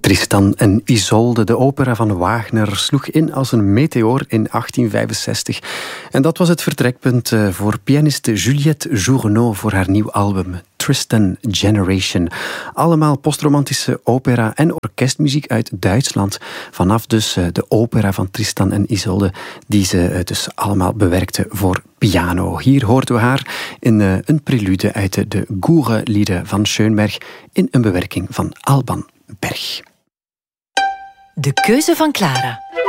Tristan en Isolde, de opera van Wagner, sloeg in als een meteoor in 1865. En dat was het vertrekpunt voor pianiste Juliette Journow voor haar nieuw album Tristan Generation. Allemaal postromantische opera en orkestmuziek uit Duitsland. Vanaf dus de opera van Tristan en Isolde, die ze dus allemaal bewerkte voor piano. Hier hoorden we haar in een prelude uit de Goere-lieden van Schoenberg in een bewerking van Alban Berg. De keuze van Clara.